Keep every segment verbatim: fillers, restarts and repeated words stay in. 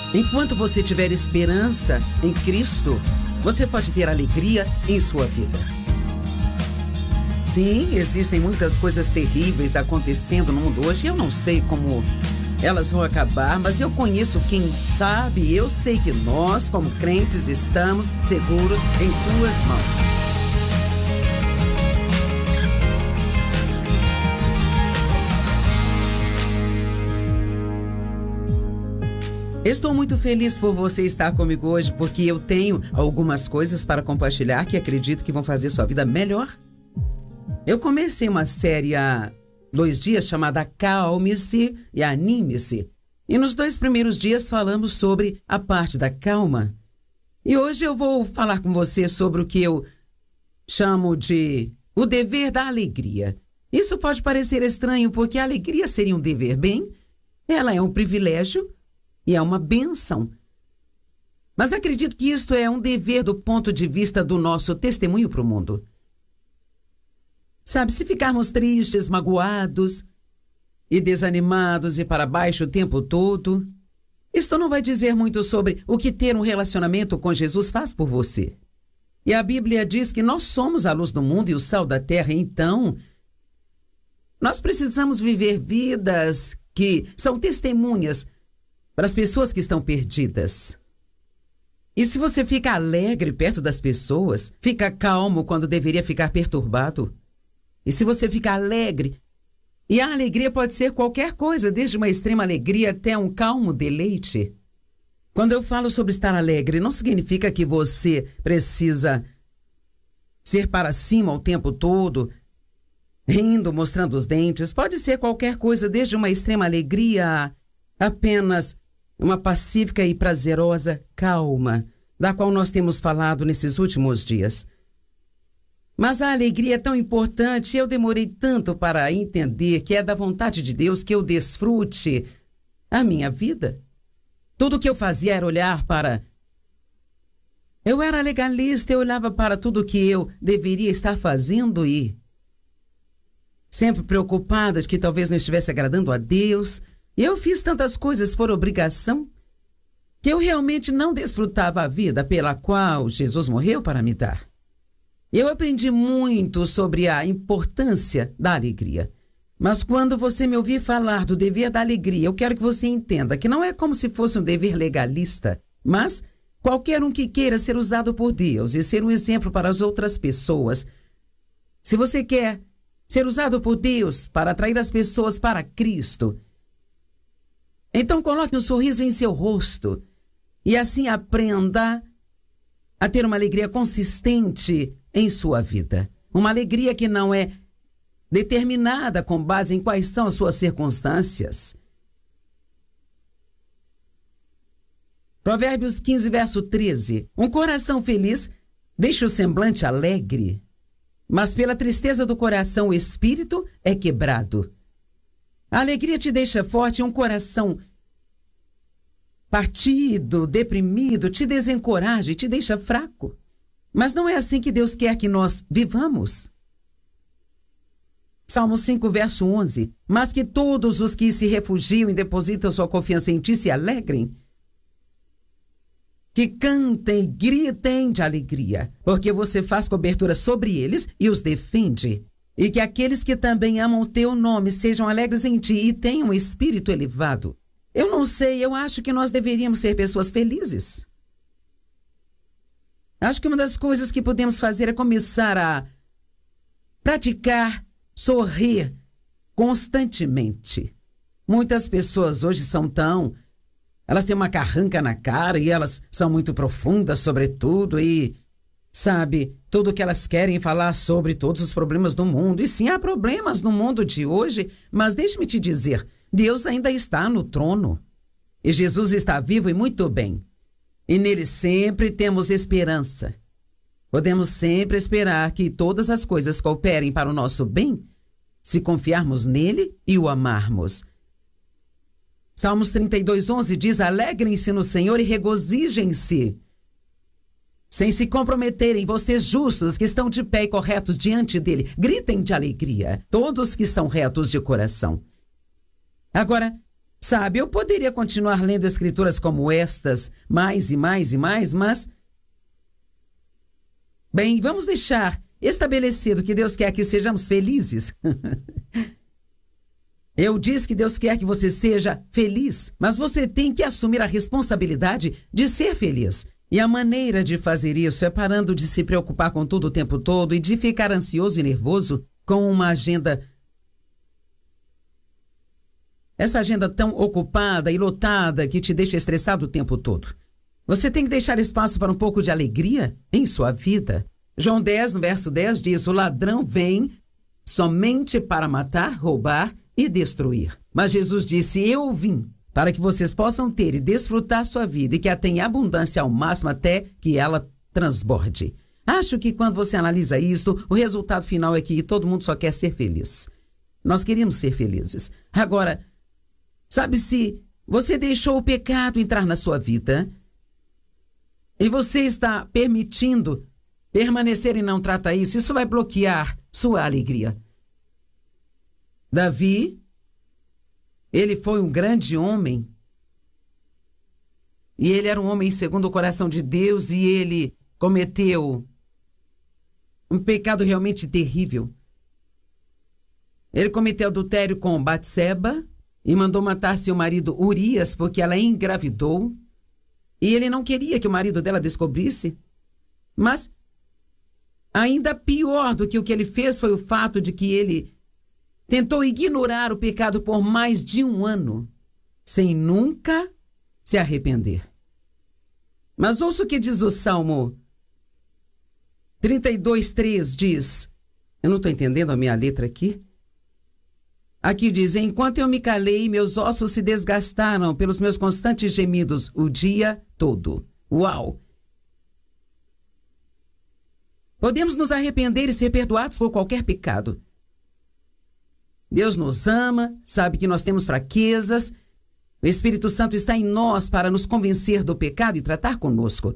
Enquanto você tiver esperança em Cristo, você pode ter alegria em sua vida. Sim, existem muitas coisas terríveis acontecendo no mundo hoje. Eu não sei como elas vão acabar, mas eu conheço quem sabe e eu sei que nós, como crentes, estamos seguros em suas mãos. Estou muito feliz por você estar comigo hoje, porque eu tenho algumas coisas para compartilhar que acredito que vão fazer sua vida melhor. Eu comecei uma série há dois dias chamada Acalme-se e Anime-se. E nos dois primeiros dias falamos sobre a parte da calma. E hoje eu vou falar com você sobre o que eu chamo de o dever da alegria. Isso pode parecer estranho, porque a alegria seria um dever. Bem, ela é um privilégio e é uma bênção. Mas acredito que isto é um dever do ponto de vista do nosso testemunho para o mundo. Sabe, se ficarmos tristes, magoados e desanimados e para baixo o tempo todo, isto não vai dizer muito sobre o que ter um relacionamento com Jesus faz por você. E a Bíblia diz que nós somos a luz do mundo e o sal da terra, então nós precisamos viver vidas que são testemunhas para as pessoas que estão perdidas. E se você fica alegre perto das pessoas, fica calmo quando deveria ficar perturbado. E se você fica alegre, e a alegria pode ser qualquer coisa, desde uma extrema alegria até um calmo deleite. Quando eu falo sobre estar alegre, não significa que você precisa ser para cima o tempo todo, rindo, mostrando os dentes. Pode ser qualquer coisa, desde uma extrema alegria a apenas uma pacífica e prazerosa calma, da qual nós temos falado nesses últimos dias. Mas a alegria é tão importante, eu demorei tanto para entender que é da vontade de Deus que eu desfrute a minha vida. Tudo o que eu fazia era olhar para... Eu era legalista, eu olhava para tudo o que eu deveria estar fazendo e... sempre preocupada de que talvez não estivesse agradando a Deus. Eu fiz tantas coisas por obrigação que eu realmente não desfrutava a vida pela qual Jesus morreu para me dar. Eu aprendi muito sobre a importância da alegria. Mas quando você me ouvir falar do dever da alegria, eu quero que você entenda que não é como se fosse um dever legalista, mas qualquer um que queira ser usado por Deus e ser um exemplo para as outras pessoas. Se você quer ser usado por Deus para atrair as pessoas para Cristo, então coloque um sorriso em seu rosto e assim aprenda a ter uma alegria consistente em sua vida. Uma alegria que não é determinada com base em quais são as suas circunstâncias. Provérbios quinze, verso treze. Um coração feliz deixa o semblante alegre, mas pela tristeza do coração o espírito é quebrado. A alegria te deixa forte, um coração partido, deprimido, te desencoraja e te deixa fraco. Mas não é assim que Deus quer que nós vivamos. Salmo cinco, verso onze. Mas que todos os que se refugiam e depositam sua confiança em ti se alegrem. Que cantem e gritem de alegria, porque você faz cobertura sobre eles e os defende. E que aqueles que também amam o teu nome sejam alegres em ti e tenham um espírito elevado. Eu não sei, eu acho que nós deveríamos ser pessoas felizes. Acho que uma das coisas que podemos fazer é começar a praticar sorrir constantemente. Muitas pessoas hoje são tão... Elas têm uma carranca na cara e elas são muito profundas sobre tudo e... Sabe, tudo que elas querem falar sobre todos os problemas do mundo. E sim, há problemas no mundo de hoje, mas deixe-me te dizer, Deus ainda está no trono. E Jesus está vivo e muito bem. E nele sempre temos esperança. Podemos sempre esperar que todas as coisas cooperem para o nosso bem, se confiarmos nele e o amarmos. Salmos trinta e dois, onze diz, alegrem-se no Senhor e regozijem-se. Sem se comprometerem, vocês justos que estão de pé e corretos diante dele, gritem de alegria, todos que são retos de coração. Agora, Sabe, eu poderia continuar lendo escrituras como estas, mais e mais e mais, mas... Bem, vamos deixar estabelecido que Deus quer que sejamos felizes. Eu disse que Deus quer que você seja feliz, mas você tem que assumir a responsabilidade de ser feliz. E a maneira de fazer isso é parando de se preocupar com tudo o tempo todo e de ficar ansioso e nervoso com uma agenda... Essa agenda tão ocupada e lotada que te deixa estressado o tempo todo. Você tem que deixar espaço para um pouco de alegria em sua vida. João dez, no verso dez, diz: o ladrão vem somente para matar, roubar e destruir. Mas Jesus disse: eu vim para que vocês possam ter e desfrutar sua vida e que a tenha abundância ao máximo até que ela transborde. Acho que quando você analisa isto, o resultado final é que todo mundo só quer ser feliz. Nós queremos ser felizes. Agora, sabe, se você deixou o pecado entrar na sua vida e você está permitindo permanecer e não trata isso, isso vai bloquear sua alegria. Davi, ele foi um grande homem. E ele era um homem segundo o coração de Deus e ele cometeu um pecado realmente terrível. Ele cometeu adultério com Batseba e mandou matar seu marido Urias porque ela engravidou. E ele não queria que o marido dela descobrisse. Mas ainda pior do que o que ele fez foi o fato de que ele tentou ignorar o pecado por mais de um ano, sem nunca se arrepender. Mas ouça o que diz o Salmo trinta e dois, três, diz... Eu não estou entendendo a minha letra aqui. Aqui diz: enquanto eu me calei, meus ossos se desgastaram pelos meus constantes gemidos o dia todo. Uau! Podemos nos arrepender e ser perdoados por qualquer pecado. Deus nos ama, sabe que nós temos fraquezas. O Espírito Santo está em nós para nos convencer do pecado e tratar conosco.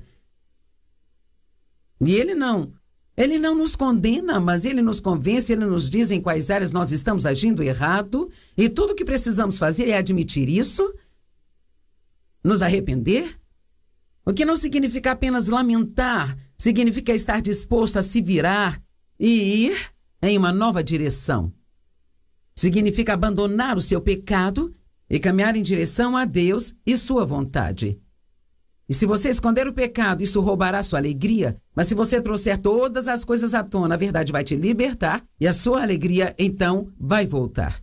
E Ele não, Ele não nos condena, mas Ele nos convence, Ele nos diz em quais áreas nós estamos agindo errado. E tudo o que precisamos fazer é admitir isso, nos arrepender. O que não significa apenas lamentar, significa estar disposto a se virar e ir em uma nova direção. Significa abandonar o seu pecado e caminhar em direção a Deus e sua vontade. E se você esconder o pecado, isso roubará sua alegria. Mas se você trouxer todas as coisas à tona, a verdade vai te libertar e a sua alegria, então, vai voltar.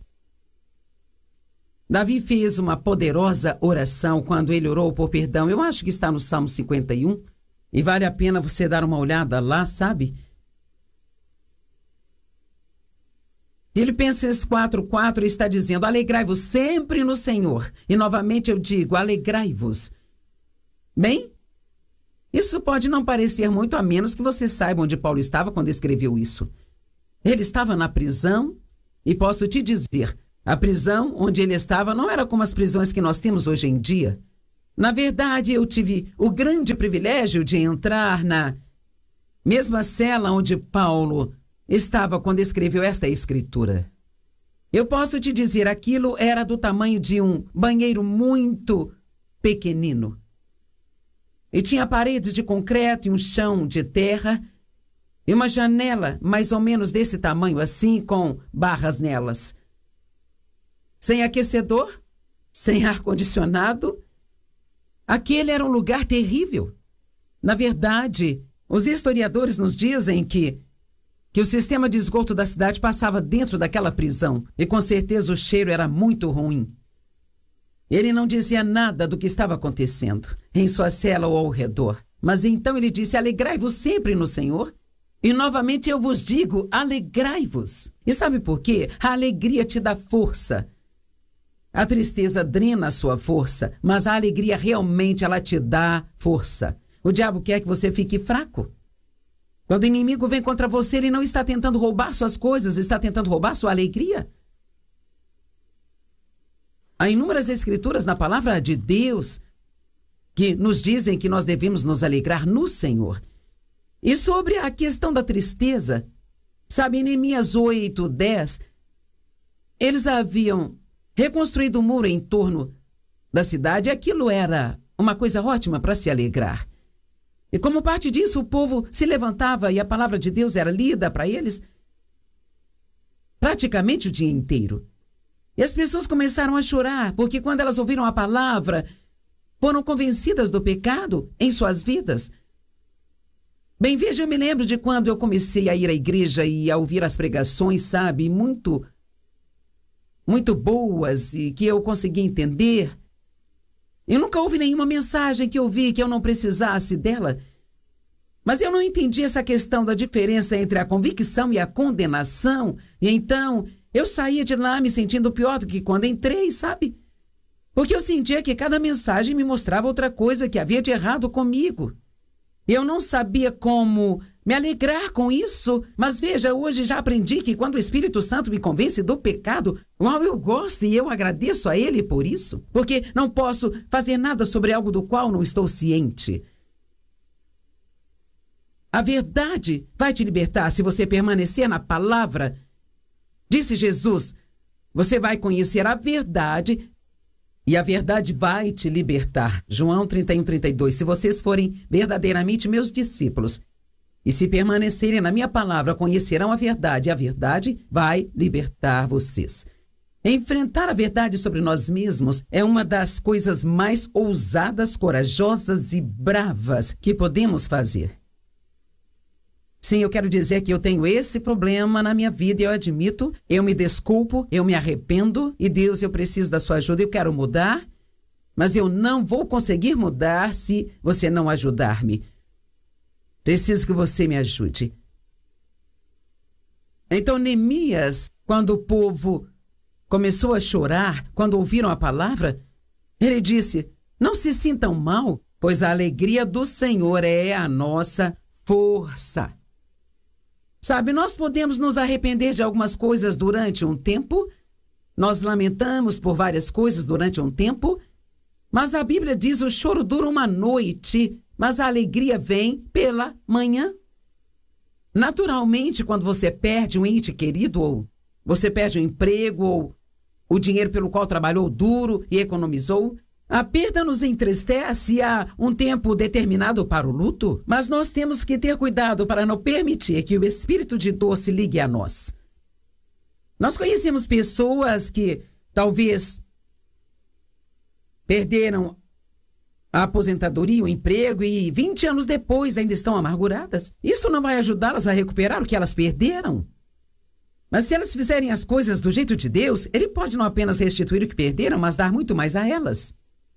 Davi fez uma poderosa oração quando ele orou por perdão. Eu acho que está no Salmo cinquenta e um. E vale a pena você dar uma olhada lá, sabe? Filipenses quatro, quatro está dizendo: alegrai-vos sempre no Senhor. E novamente eu digo, alegrai-vos. Bem, isso pode não parecer muito, a menos que você saiba onde Paulo estava quando escreveu isso. Ele estava na prisão e posso te dizer, a prisão onde ele estava não era como as prisões que nós temos hoje em dia. Na verdade, eu tive o grande privilégio de entrar na mesma cela onde Paulo estava quando escreveu esta escritura. Eu posso te dizer, aquilo era do tamanho de um banheiro muito pequenino. E tinha paredes de concreto e um chão de terra e uma janela mais ou menos desse tamanho assim, com barras nelas. Sem aquecedor, sem ar-condicionado. Aquele era um lugar terrível. Na verdade, os historiadores nos dizem que que o sistema de esgoto da cidade passava dentro daquela prisão e com certeza o cheiro era muito ruim. Ele não dizia nada do que estava acontecendo em sua cela ou ao redor, mas então ele disse: alegrai-vos sempre no Senhor. E novamente eu vos digo, alegrai-vos. E sabe por quê? A alegria te dá força. A tristeza drena a sua força, mas a alegria realmente ela te dá força. O diabo quer que você fique fraco. Quando o inimigo vem contra você, ele não está tentando roubar suas coisas, está tentando roubar sua alegria. Há inúmeras escrituras na palavra de Deus que nos dizem que nós devemos nos alegrar no Senhor. E sobre a questão da tristeza, sabe, em Neemias oito, dez, eles haviam reconstruído o muro em torno da cidade. Aquilo era uma coisa ótima para se alegrar. E como parte disso, o povo se levantava e a palavra de Deus era lida para eles praticamente o dia inteiro. E as pessoas começaram a chorar, porque quando elas ouviram a palavra, foram convencidas do pecado em suas vidas. Bem, veja, eu me lembro de quando eu comecei a ir à igreja e a ouvir as pregações, sabe, muito, muito boas e que eu consegui entender. Eu nunca ouvi nenhuma mensagem que eu vi que eu não precisasse dela. Mas eu não entendi essa questão da diferença entre a convicção e a condenação. E então, eu saía de lá me sentindo pior do que quando entrei, sabe? Porque eu sentia que cada mensagem me mostrava outra coisa que havia de errado comigo. Eu não sabia como me alegrar com isso, mas veja, hoje já aprendi que quando o Espírito Santo me convence do pecado, uau, eu gosto e eu agradeço a Ele por isso, porque não posso fazer nada sobre algo do qual não estou ciente. A verdade vai te libertar se você permanecer na palavra. Disse Jesus, você vai conhecer a verdade e a verdade vai te libertar. João trinta e um, trinta e dois. Se vocês forem verdadeiramente meus discípulos e se permanecerem na minha palavra, conhecerão a verdade e a verdade vai libertar vocês. Enfrentar a verdade sobre nós mesmos é uma das coisas mais ousadas, corajosas e bravas que podemos fazer. Sim, eu quero dizer que eu tenho esse problema na minha vida e eu admito, eu me desculpo, eu me arrependo e Deus, eu preciso da sua ajuda, eu quero mudar, mas eu não vou conseguir mudar se você não ajudar-me. Preciso que você me ajude. Então, Neemias, quando o povo começou a chorar, quando ouviram a palavra, ele disse, não se sintam mal, pois a alegria do Senhor é a nossa força. Sabe, nós podemos nos arrepender de algumas coisas durante um tempo, nós lamentamos por várias coisas durante um tempo, mas a Bíblia diz o choro dura uma noite, mas a alegria vem pela manhã. Naturalmente, quando você perde um ente querido, ou você perde um emprego, ou o dinheiro pelo qual trabalhou duro e economizou, a perda nos entristece há um tempo determinado para o luto, mas nós temos que ter cuidado para não permitir que o espírito de dor se ligue a nós. Nós conhecemos pessoas que talvez perderam a aposentadoria, o emprego e vinte anos depois ainda estão amarguradas. Isso não vai ajudá-las a recuperar o que elas perderam. Mas se elas fizerem as coisas do jeito de Deus, Ele pode não apenas restituir o que perderam, mas dar muito mais a elas.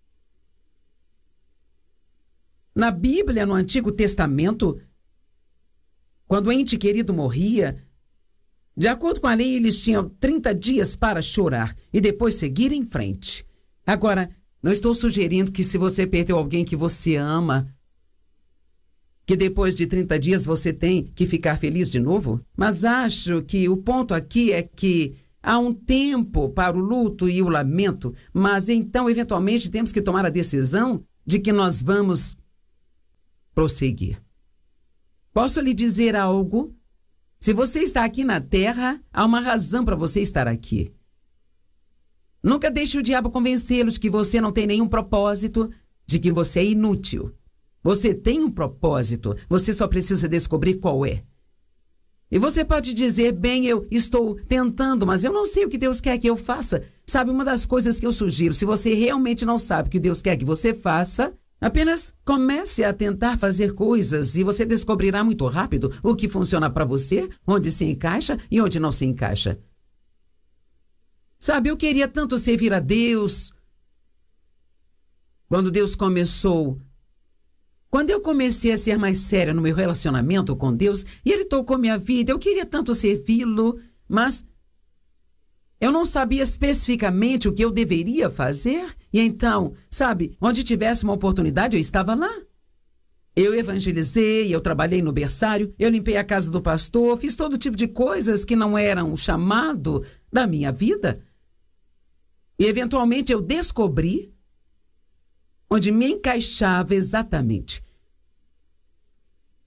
Na Bíblia, no Antigo Testamento, quando o ente querido morria, de acordo com a lei, eles tinham trinta dias para chorar e depois seguir em frente. Agora, não estou sugerindo que se você perdeu alguém que você ama, que depois de trinta dias você tem que ficar feliz de novo, mas acho que o ponto aqui é que há um tempo para o luto e o lamento, mas então, eventualmente, temos que tomar a decisão de que nós vamos prosseguir. Posso lhe dizer algo? Se você está aqui na Terra, há uma razão para você estar aqui. Nunca deixe o diabo convencê-lo de que você não tem nenhum propósito, de que você é inútil. Você tem um propósito, você só precisa descobrir qual é. E você pode dizer, bem, eu estou tentando, mas eu não sei o que Deus quer que eu faça. Sabe, uma das coisas que eu sugiro, se você realmente não sabe o que Deus quer que você faça, apenas comece a tentar fazer coisas e você descobrirá muito rápido o que funciona para você, onde se encaixa e onde não se encaixa. Sabe, eu queria tanto servir a Deus. Quando Deus começou... Quando eu comecei a ser mais séria no meu relacionamento com Deus e Ele tocou minha vida, eu queria tanto servi-lo, mas eu não sabia especificamente o que eu deveria fazer. E então, sabe, onde tivesse uma oportunidade, eu estava lá. Eu evangelizei, eu trabalhei no berçário, eu limpei a casa do pastor, fiz todo tipo de coisas que não eram o chamado da minha vida. E eventualmente eu descobri onde me encaixava exatamente.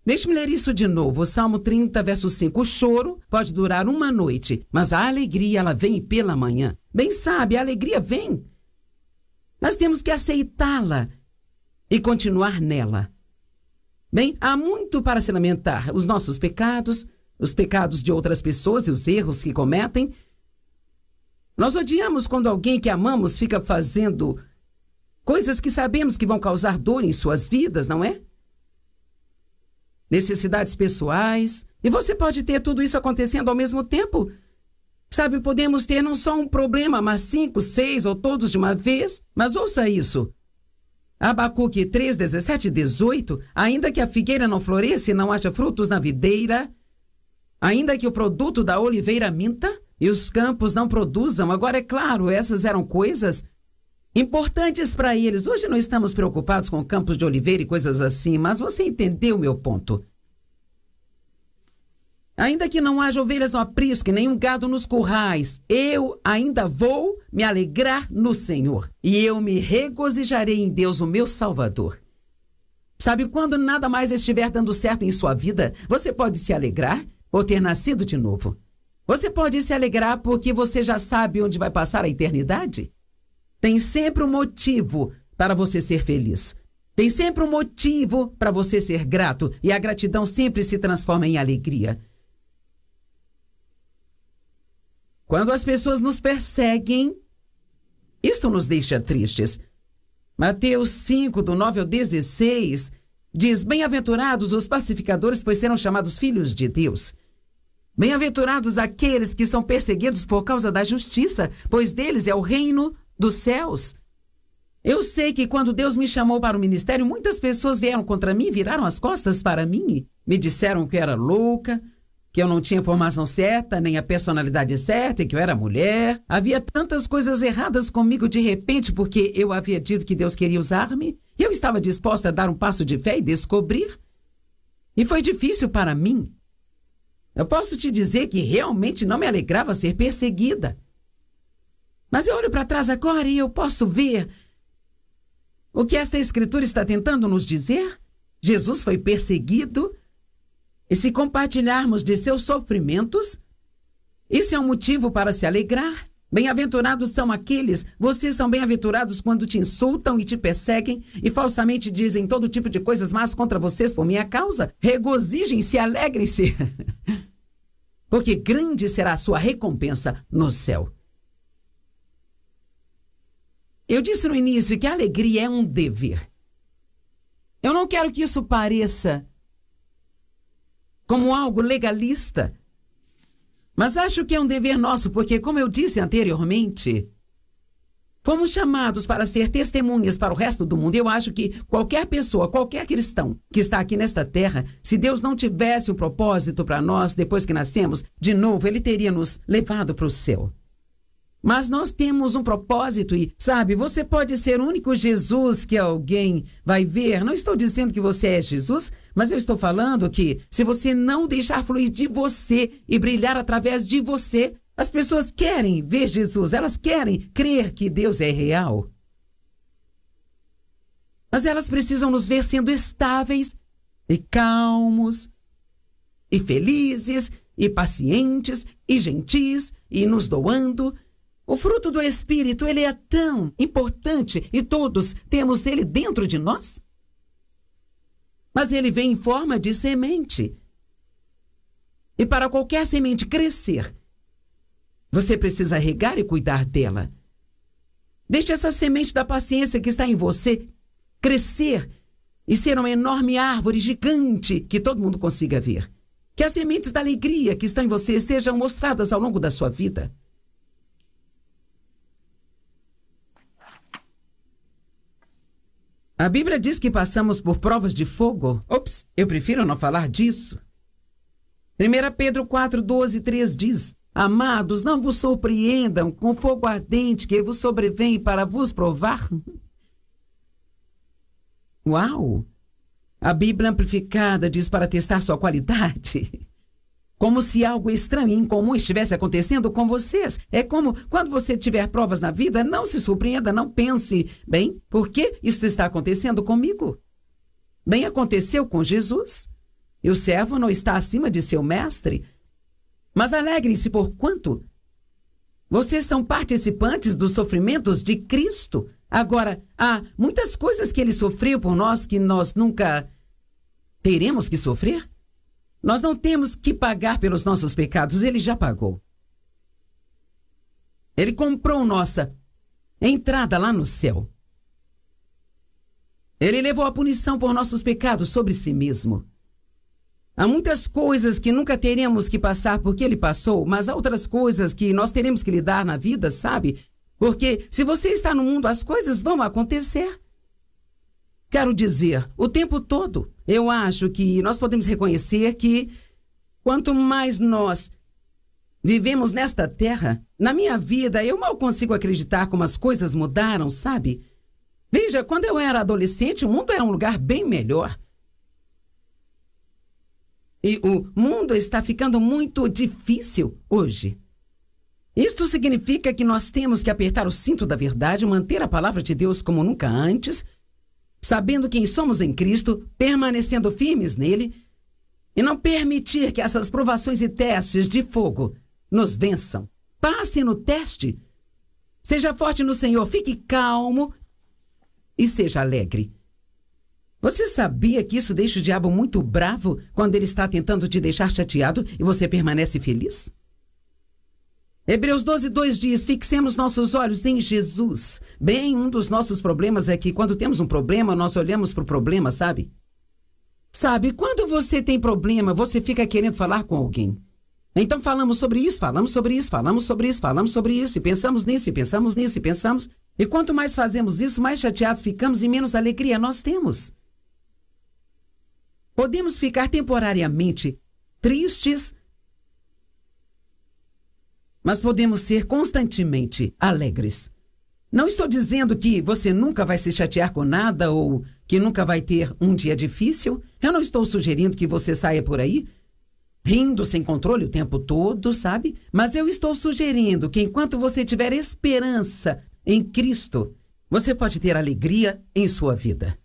Deixe-me ler isso de novo. Salmo trinta, verso cinco. O choro pode durar uma noite, mas a alegria, ela vem pela manhã. Bem sabe, a alegria vem. Nós temos que aceitá-la e continuar nela. Bem, há muito para se lamentar. Os nossos pecados, os pecados de outras pessoas e os erros que cometem. Nós odiamos quando alguém que amamos fica fazendo coisas que sabemos que vão causar dor em suas vidas, não é? Necessidades pessoais. E você pode ter tudo isso acontecendo ao mesmo tempo. Sabe, podemos ter não só um problema, mas cinco, seis ou todos de uma vez. Mas ouça isso. Abacuque três, dezessete e dezoito. Ainda que a figueira não floresça e não haja frutos na videira, ainda que o produto da oliveira minta e os campos não produzam. Agora, é claro, essas eram coisas importantes para eles. Hoje não estamos preocupados com campos de oliveira e coisas assim, mas você entendeu o meu ponto. Ainda que não haja ovelhas no aprisco e nenhum gado nos currais, eu ainda vou me alegrar no Senhor. E eu me regozijarei em Deus, o meu Salvador. Sabe, quando nada mais estiver dando certo em sua vida, você pode se alegrar por ter nascido de novo. Você pode se alegrar porque você já sabe onde vai passar a eternidade. Tem sempre um motivo para você ser feliz. Tem sempre um motivo para você ser grato. E a gratidão sempre se transforma em alegria. Quando as pessoas nos perseguem, isto nos deixa tristes. Mateus cinco, do nove ao dezesseis, diz: Bem-aventurados os pacificadores, pois serão chamados filhos de Deus. Bem-aventurados aqueles que são perseguidos por causa da justiça, pois deles é o reino dos céus. Eu sei que quando Deus me chamou para o ministério, muitas pessoas vieram contra mim, viraram as costas para mim. Me disseram que eu era louca, que eu não tinha formação certa, nem a personalidade certa, e que eu era mulher. Havia tantas coisas erradas comigo de repente, porque eu havia dito que Deus queria usar-me. E eu estava disposta a dar um passo de fé e descobrir. E foi difícil para mim. Eu posso te dizer que realmente não me alegrava ser perseguida. Mas eu olho para trás agora e eu posso ver o que esta escritura está tentando nos dizer. Jesus foi perseguido. E se compartilharmos de seus sofrimentos, isso é um motivo para se alegrar. Bem-aventurados são aqueles, vocês são bem-aventurados quando te insultam e te perseguem e falsamente dizem todo tipo de coisas más contra vocês por minha causa. Regozijem-se, alegrem-se, porque grande será a sua recompensa no céu. Eu disse no início que a alegria é um dever. Eu não quero que isso pareça como algo legalista, mas acho que é um dever nosso, porque, como eu disse anteriormente, fomos chamados para ser testemunhas para o resto do mundo. Eu acho que qualquer pessoa, qualquer cristão que está aqui nesta terra, se Deus não tivesse um propósito para nós depois que nascemos, de novo, Ele teria nos levado para o céu. Mas nós temos um propósito e, sabe, você pode ser o único Jesus que alguém vai ver. Não estou dizendo que você é Jesus, mas eu estou falando que se você não deixar fluir de você e brilhar através de você, as pessoas querem ver Jesus, elas querem crer que Deus é real. Mas elas precisam nos ver sendo estáveis e calmos e felizes e pacientes e gentis e nos doando. O fruto do Espírito, ele é tão importante e todos temos ele dentro de nós. Mas ele vem em forma de semente. E para qualquer semente crescer, você precisa regar e cuidar dela. Deixe essa semente da paciência que está em você crescer e ser uma enorme árvore gigante que todo mundo consiga ver. Que as sementes da alegria que estão em você sejam mostradas ao longo da sua vida. A Bíblia diz que passamos por provas de fogo. Ops, eu prefiro não falar disso. primeira Pedro quatro, doze, três diz: Amados, não vos surpreendam com fogo ardente que vos sobrevém para vos provar. Uau! A Bíblia amplificada diz para testar sua qualidade. Como se algo estranho e incomum estivesse acontecendo com vocês. É como quando você tiver provas na vida, não se surpreenda, não pense, bem, por que isso está acontecendo comigo? Bem, aconteceu com Jesus. e o servo não está acima de seu mestre. Mas alegrem-se por quanto vocês são participantes dos sofrimentos de Cristo. Agora, há muitas coisas que ele sofreu por nós que nós nunca teremos que sofrer. Nós não temos que pagar pelos nossos pecados, ele já pagou. Ele comprou nossa entrada lá no céu. Ele levou a punição por nossos pecados sobre si mesmo. Há muitas coisas que nunca teremos que passar porque ele passou, mas há outras coisas que nós teremos que lidar na vida, sabe? Porque se você está no mundo, as coisas vão acontecer. Quero dizer, o tempo todo, eu acho que nós podemos reconhecer que quanto mais nós vivemos nesta terra, na minha vida, eu mal consigo acreditar como as coisas mudaram, sabe? Veja, quando eu era adolescente, o mundo era um lugar bem melhor. E o mundo está ficando muito difícil hoje. Isto significa que nós temos que apertar o cinto da verdade, manter a palavra de Deus como nunca antes, sabendo quem somos em Cristo, permanecendo firmes nele, e não permitir que essas provações e testes de fogo nos vençam. Passe no teste. Seja forte no Senhor, fique calmo e seja alegre. Você sabia que isso deixa o diabo muito bravo quando ele está tentando te deixar chateado e você permanece feliz? Hebreus doze, dois diz, fixemos nossos olhos em Jesus. Bem, um dos nossos problemas é que quando temos um problema, nós olhamos para o problema, sabe? Sabe, quando você tem problema, você fica querendo falar com alguém. Então falamos sobre isso, falamos sobre isso, falamos sobre isso, falamos sobre isso, e pensamos nisso, e pensamos nisso, e pensamos. E quanto mais fazemos isso, mais chateados ficamos e menos alegria nós temos. Podemos ficar temporariamente tristes, mas podemos ser constantemente alegres. Não estou dizendo que você nunca vai se chatear com nada ou que nunca vai ter um dia difícil. Eu não estou sugerindo que você saia por aí rindo sem controle o tempo todo, sabe? Mas eu estou sugerindo que enquanto você tiver esperança em Cristo, você pode ter alegria em sua vida.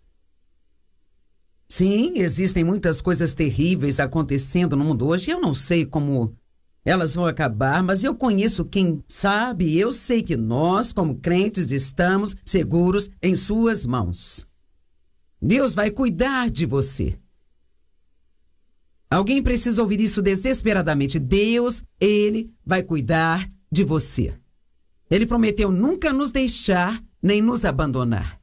Sim, existem muitas coisas terríveis acontecendo no mundo hoje. Eu não sei como elas vão acabar, mas eu conheço quem sabe e eu sei que nós, como crentes, estamos seguros em suas mãos. Deus vai cuidar de você. Alguém precisa ouvir isso desesperadamente. Deus, Ele vai cuidar de você. Ele prometeu nunca nos deixar nem nos abandonar.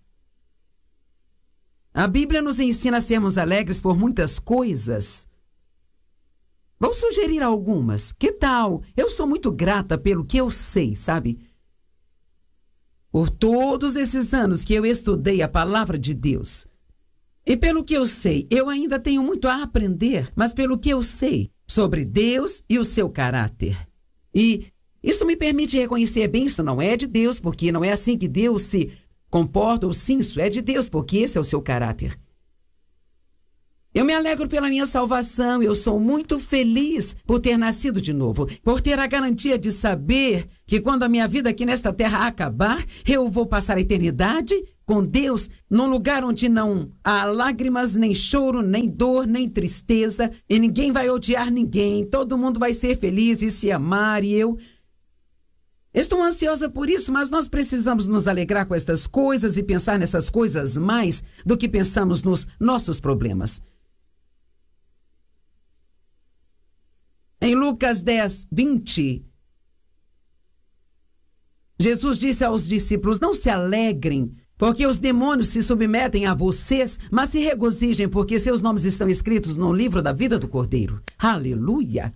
A Bíblia nos ensina a sermos alegres por muitas coisas. Vou sugerir algumas. Que tal? Eu sou muito grata pelo que eu sei, sabe? Por todos esses anos que eu estudei a palavra de Deus. E pelo que eu sei, eu ainda tenho muito a aprender, mas pelo que eu sei sobre Deus e o seu caráter. E isto me permite reconhecer bem, isso não é de Deus, porque não é assim que Deus se comporta, ou sim, isso é de Deus, porque esse é o seu caráter. Eu me alegro pela minha salvação, eu sou muito feliz por ter nascido de novo, por ter a garantia de saber que quando a minha vida aqui nesta terra acabar, eu vou passar a eternidade com Deus num lugar onde não há lágrimas, nem choro, nem dor, nem tristeza, e ninguém vai odiar ninguém, todo mundo vai ser feliz e se amar, e eu estou ansiosa por isso, mas nós precisamos nos alegrar com estas coisas e pensar nessas coisas mais do que pensamos nos nossos problemas. Em Lucas dez, vinte, Jesus disse aos discípulos, não se alegrem, porque os demônios se submetem a vocês, mas se regozijem, porque seus nomes estão escritos no livro da vida do Cordeiro. Aleluia!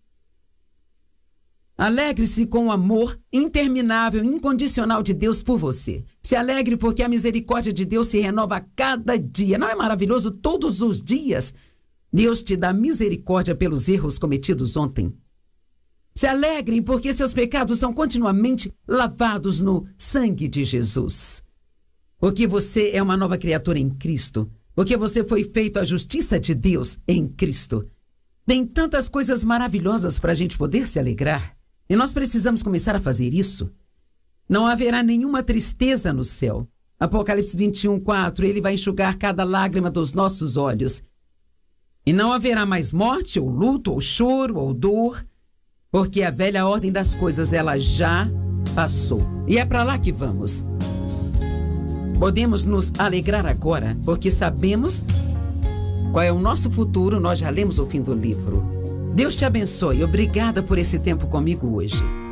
Alegre-se com o amor interminável e incondicional de Deus por você. Se alegre porque a misericórdia de Deus se renova a cada dia. Não é maravilhoso? Todos os dias Deus te dá misericórdia pelos erros cometidos ontem. Se alegrem porque seus pecados são continuamente lavados no sangue de Jesus. Porque você é uma nova criatura em Cristo. Porque você foi feito a justiça de Deus em Cristo. Tem tantas coisas maravilhosas para a gente poder se alegrar. E nós precisamos começar a fazer isso. Não haverá nenhuma tristeza no céu. Apocalipse vinte e um, quatro, ele vai enxugar cada lágrima dos nossos olhos. E não haverá mais morte, ou luto, ou choro, ou dor, porque a velha ordem das coisas, ela já passou. E é para lá que vamos. Podemos nos alegrar agora, porque sabemos qual é o nosso futuro. Nós já lemos o fim do livro. Deus te abençoe. Obrigada por esse tempo comigo hoje.